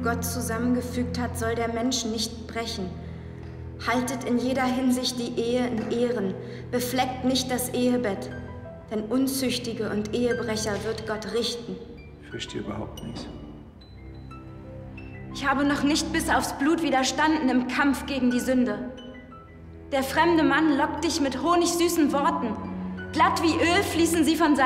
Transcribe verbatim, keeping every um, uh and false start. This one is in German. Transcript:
Gott zusammengefügt hat, soll der Mensch nicht brechen. Haltet in jeder Hinsicht die Ehe in Ehren, befleckt nicht das Ehebett, denn Unzüchtige und Ehebrecher wird Gott richten. Ich verstehe überhaupt nichts. Ich habe noch nicht bis aufs Blut widerstanden im Kampf gegen die Sünde. Der fremde Mann lockt dich mit honigsüßen Worten. Glatt wie Öl fließen sie von seinem